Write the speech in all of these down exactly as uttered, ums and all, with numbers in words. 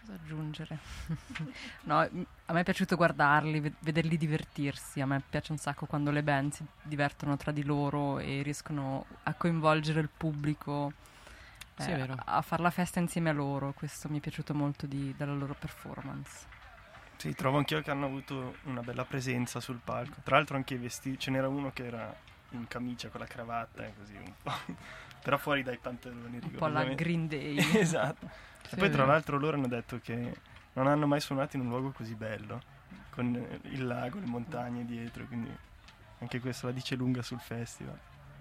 Cosa aggiungere? No, a me è piaciuto guardarli, ved- vederli divertirsi. A me piace un sacco quando le band si divertono tra di loro e riescono a coinvolgere il pubblico, eh, Sì, è vero. a fare la festa insieme a loro. Questo mi è piaciuto molto di- della loro performance. Sì, trovo anch'io che hanno avuto una bella presenza sul palco. Tra l'altro anche i vestiti, ce n'era uno che era in camicia con la cravatta e così un po'. Però fuori dai pantaloni. Un po' la Green Day. Esatto. Sì, E poi tra l'altro loro hanno detto che non hanno mai suonato in un luogo così bello, con il lago, le montagne dietro, quindi anche questo la dice lunga sul festival.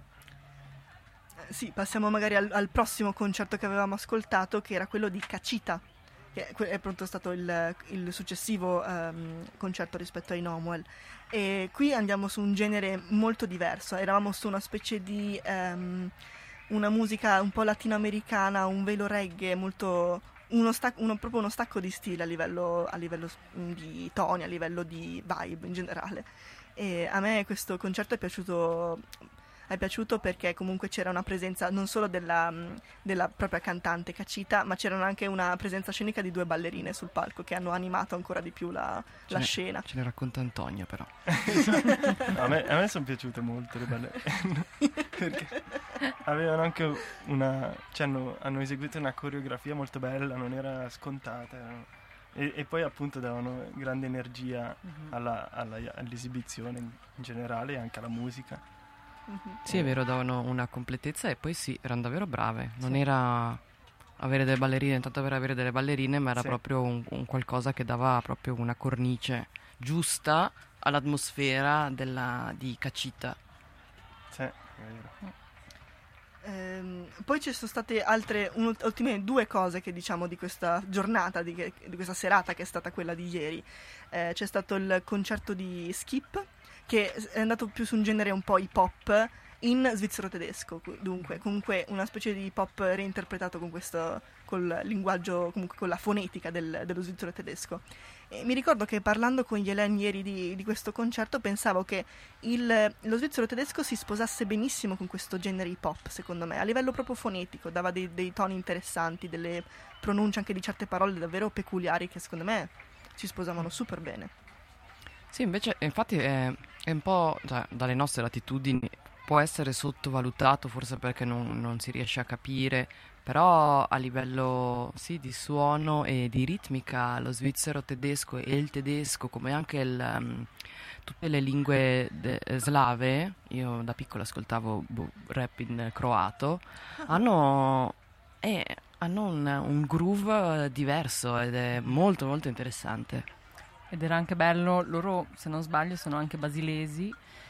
Eh, Sì, passiamo magari al, al prossimo concerto che avevamo ascoltato, che era quello di Cacita, che è, que- è proprio stato il, il successivo ehm, concerto rispetto ai Nomuel. E qui andiamo su un genere molto diverso, eravamo su una specie di ehm, una musica un po' latinoamericana, un velo reggae molto uno, stac- uno- proprio uno stacco di stile a livello, a livello s- di toni, a livello di vibe in generale. E a me questo concerto è piaciuto è piaciuto perché comunque c'era una presenza non solo della, mh, della propria cantante Cacita, ma c'era anche una presenza scenica di due ballerine sul palco che hanno animato ancora di più la, Ce la ne- scena. Ce ne racconta Antonio, però. No, a me, a me sono piaciute molto le ballerine perché avevano anche una, cioè hanno, hanno eseguito una coreografia molto bella, non era scontata, erano- e, e poi appunto davano grande energia alla- alla- all'esibizione in in generale e anche alla musica. Mhm. Sì, è vero, davano una completezza e poi sì, erano davvero brave. Non Sì. era avere delle ballerine, tanto per avere delle ballerine, ma era Sì. proprio un, un qualcosa che dava proprio una cornice giusta all'atmosfera della, di Cacita. Sì, è vero. Ehm, poi ci sono state altre un- ultime due cose che diciamo di questa giornata, di, che- di questa serata che è stata quella di ieri. Eh, c'è stato il concerto di Skip, che è andato più su un genere un po' hip hop in svizzero tedesco, cu- dunque comunque una specie di hip hop reinterpretato con questo col linguaggio, comunque con la fonetica del- dello svizzero tedesco. E mi ricordo che parlando con gli Helen ieri di, di questo concerto pensavo che il- lo svizzero tedesco si sposasse benissimo con questo genere hip hop, secondo me, a livello proprio fonetico, dava dei, dei toni interessanti, delle pronunce anche di certe parole davvero peculiari che secondo me si sposavano super bene. Sì, invece, infatti è, è un po', cioè, dalle nostre latitudini può essere sottovalutato, forse perché non, non si riesce a capire, però a livello sì, di suono e di ritmica lo svizzero tedesco e il tedesco, come anche il, ehm, tutte le lingue de- slave, io da piccola ascoltavo boh, rap in croato, hanno, eh, hanno un, un groove diverso ed è molto molto interessante. Ed era anche bello, loro se non sbaglio sono anche basilesi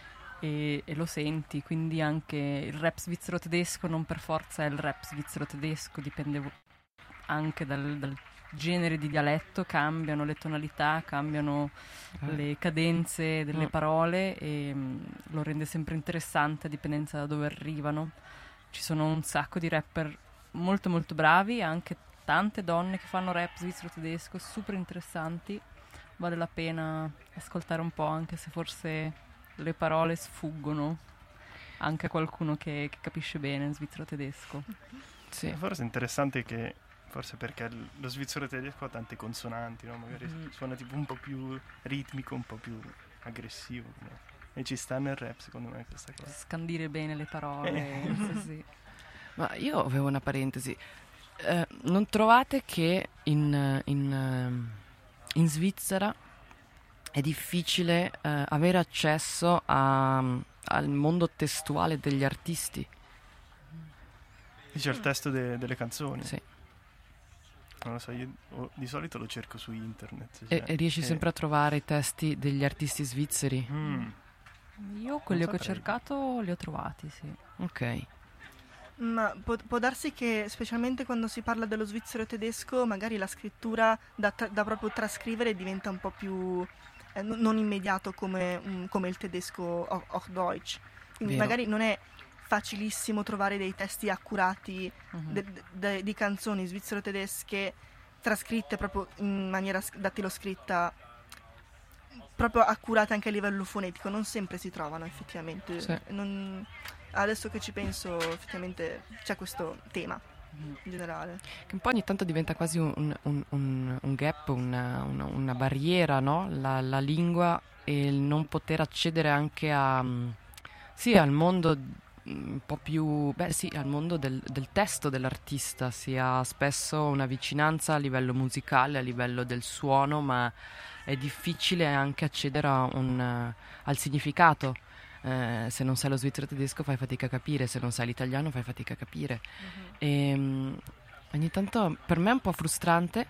e, e lo senti, quindi anche il rap svizzero tedesco non per forza è il rap svizzero tedesco, dipende vo- anche dal, dal genere di dialetto, cambiano le tonalità, cambiano le cadenze delle Mm. parole e mh, lo rende sempre interessante a dipendenza da dove arrivano. Ci sono un sacco di rapper molto molto bravi, anche tante donne che fanno rap svizzero tedesco, super interessanti. Vale la pena ascoltare un po', anche se forse le parole sfuggono anche a qualcuno che, che capisce bene il svizzero tedesco. Sì. Forse è interessante che, forse perché l- lo svizzero tedesco ha tante consonanti, no? Magari Mhm. suona tipo un po' più ritmico, un po' più aggressivo, no? E ci sta nel rap secondo me questa cosa. Scandire bene le parole. Eh. sì, sì. Ma io avevo una parentesi. Eh, non trovate che in, in, ehm, in Svizzera è difficile eh, avere accesso a- al mondo testuale degli artisti? Dice il testo de- delle canzoni. Sì. Non lo so, io o- di solito lo cerco su internet. E, cioè, e riesci e- sempre a trovare i testi degli artisti svizzeri? Mm. Io quelli Non che ho saprei. cercato li ho trovati, sì. Ok. Ma può, può darsi che, specialmente quando si parla dello svizzero tedesco, magari la scrittura da, tra- da proprio trascrivere diventa un po' più eh, n- non immediato come, mm, come il tedesco Ho- Hochdeutsch. Quindi Vero. magari non è facilissimo trovare dei testi accurati Mhm. de- de- di canzoni svizzero-tedesche trascritte proprio in maniera sc- dattiloscritta, proprio accurate anche a livello fonetico. Non sempre si trovano effettivamente. Sì. Non- Adesso che ci penso, effettivamente c'è questo tema. in generale. Che un po' ogni tanto diventa quasi un, un, un, un gap, una, una, una barriera, no? La, la lingua e il non poter accedere anche a, sì, al mondo un po' più, beh sì, al mondo del, del testo dell'artista. Si ha spesso una vicinanza a livello musicale, a livello del suono, ma è difficile anche accedere a un, al significato. Eh, se non sai lo svizzero tedesco fai fatica a capire, se non sai l'italiano fai fatica a capire. Mhm. E, um, ogni tanto per me è un po' frustrante,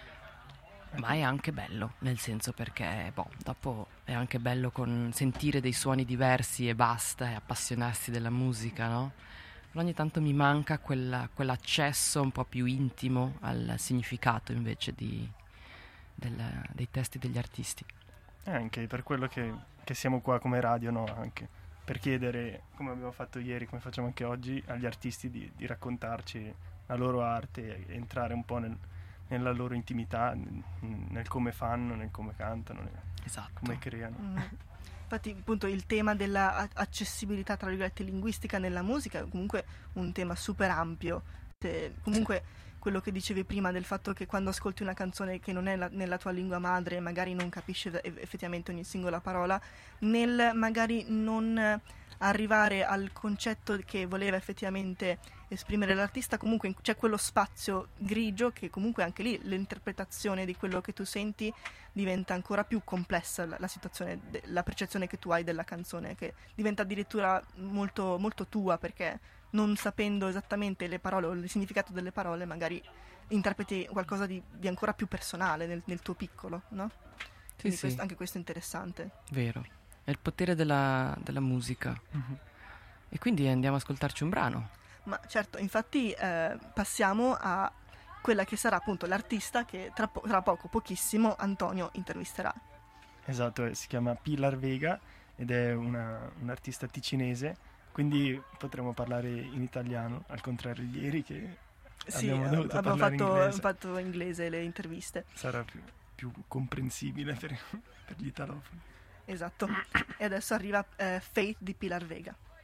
ma è anche bello, nel senso perché boh, dopo è anche bello con sentire dei suoni diversi e basta, e appassionarsi della musica, no? Però ogni tanto mi manca quella- quell'accesso un po' più intimo al significato invece di, del- dei testi degli artisti. Eh, anche per quello che, che siamo qua come radio, no? Anche per chiedere, come abbiamo fatto ieri, come facciamo anche oggi, agli artisti di, di raccontarci la loro arte e entrare un po' nel- nella loro intimità, nel, nel come fanno, nel come cantano, nel Esatto. come creano. Mm. Infatti, appunto, il tema dell'accessibilità, tra virgolette, linguistica nella musica è comunque un tema super ampio. Se- comunque, quello che dicevi prima del fatto che quando ascolti una canzone che non è la- nella tua lingua madre, magari non capisci ve- effettivamente ogni singola parola, nel magari non eh, arrivare al concetto che voleva effettivamente esprimere l'artista, comunque in- c'è quello spazio grigio che comunque anche lì l'interpretazione di quello che tu senti diventa ancora più complessa, la, la situazione, de- la percezione che tu hai della canzone, che diventa addirittura molto, molto tua, perché non sapendo esattamente le parole o il significato delle parole magari interpreti qualcosa di, di ancora più personale nel, nel tuo piccolo, no? Quindi sì. questo- anche questo è interessante. Vero, è il potere della, della musica. Mhm. E quindi andiamo a ascoltarci un brano. Ma certo, infatti eh, passiamo a quella che sarà appunto l'artista che tra, po- tra poco, pochissimo, Antonio intervisterà. Esatto, eh, si chiama Pilar Vega ed è una- un'artista ticinese, quindi potremo parlare in italiano, al contrario di ieri che Sì, abbiamo eh, dovuto abbiamo parlare fatto, inglese. fatto inglese le interviste. Sarà più, più comprensibile per, per gli italofoni. Esatto. E adesso arriva eh, Faith di Pilar Vega.